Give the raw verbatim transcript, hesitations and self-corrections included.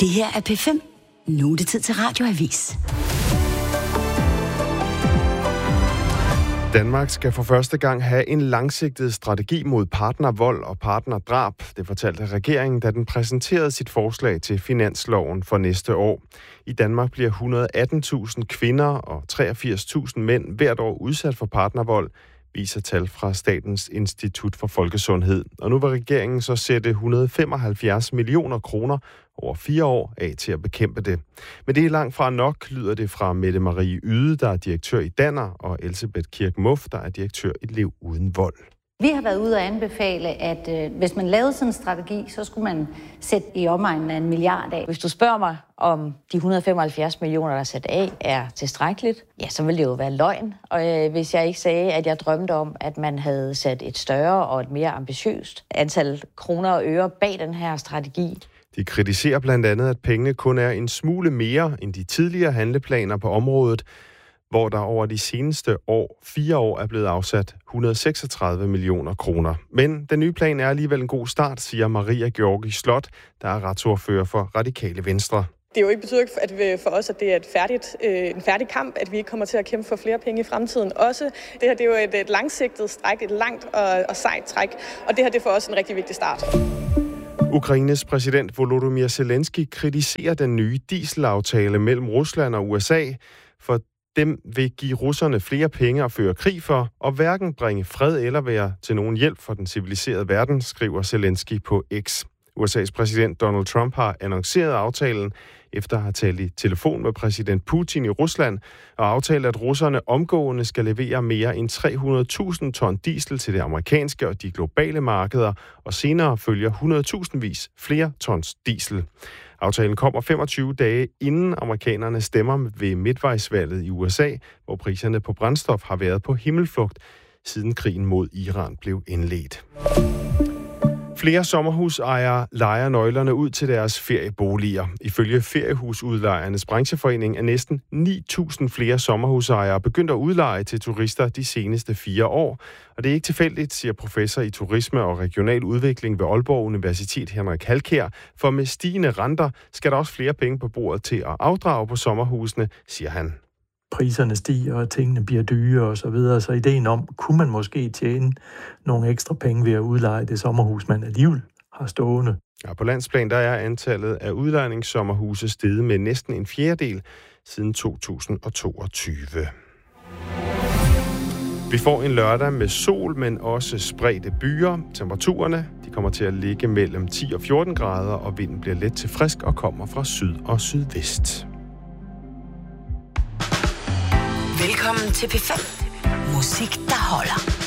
Det her er P fem. Nu er det tid til Radioavis. Danmark skal for første gang have en langsigtet strategi mod partnervold og partnerdrab. Det fortalte regeringen, da den præsenterede sit forslag til finansloven for næste år. I Danmark bliver et hundrede og atten tusind kvinder og treogfirs tusind mænd hvert år udsat for partnervold, viser tal fra Statens Institut for Folkesundhed. Og nu vil regeringen så sætte et hundrede og femoghalvfjerds millioner kroner over fire år af til at bekæmpe det. Men det er langt fra nok, lyder det fra Mette Marie Yde, der er direktør i Danner, og Elsebeth Kirk Muff, der er direktør i Lev Uden Vold. Vi har været ude og anbefale, at øh, hvis man lavede sådan en strategi, så skulle man sætte i omegnen af en milliard af. Hvis du spørger mig, om de et hundrede og femoghalvfjerds millioner, der er sat af, er tilstrækkeligt, ja, så vil det jo være løgn. Og øh, hvis jeg ikke sagde, at jeg drømte om, at man havde sat et større og et mere ambitiøst antal kroner og øre bag den her strategi. De kritiserer blandt andet, at pengene kun er en smule mere end de tidligere handleplaner på området, hvor der over de seneste år, fire år er blevet afsat et hundrede og seksogtredive millioner kroner. Men den nye plan er alligevel en god start, siger Maria Georgi Slot, der er retsordfører for Radikale Venstre. Det er jo ikke betydet at vi, for os, at det er et færdigt, øh, en færdig kamp, at vi ikke kommer til at kæmpe for flere penge i fremtiden. Også det her det er jo et, et langsigtet stræk, et langt og, og sejt træk, og det her det er for os en rigtig vigtig start. Ukraines præsident Volodymyr Zelensky kritiserer den nye dieselaftale mellem Rusland og U S A, for dem vil give russerne flere penge at føre krig for, og hverken bringe fred eller være til nogen hjælp for den civiliserede verden, skriver Zelensky på X. U S A's præsident Donald Trump har annonceret aftalen, efter at have talt i telefon med præsident Putin i Rusland, og aftalt, at russerne omgående skal levere mere end tre hundrede tusind ton diesel til det amerikanske og de globale markeder, og senere følger hundrede tusindvis flere tons diesel. Aftalen kommer femogtyve dage inden amerikanerne stemmer ved midtvejsvalget i U S A, hvor priserne på brændstof har været på himmelflugt, siden krigen mod Iran blev indledt. Flere sommerhusejere lejer nøglerne ud til deres ferieboliger. Ifølge Feriehusudlejernes brancheforening er næsten ni tusind flere sommerhusejere begyndt at udleje til turister de seneste fire år. Og det er ikke tilfældigt, siger professor i turisme og regional udvikling ved Aalborg Universitet Henrik Halkjær. For med stigende renter skal der også flere penge på bordet til at afdrage på sommerhusene, siger han. Priserne stiger, og tingene bliver dyre og så videre. Så ideen om, kunne man måske tjene nogle ekstra penge ved at udleje det sommerhus, man alligevel har stående. Ja, på landsplan der er antallet af udlejningssommerhuse steget med næsten en fjerdedel siden to tusind og toogtyve. Vi får en lørdag med sol, men også spredte byer. Temperaturerne de kommer til at ligge mellem ti og fjorten grader, og vinden bliver let til frisk og kommer fra syd og sydvest. Velkommen til P fem. Musik, der holder.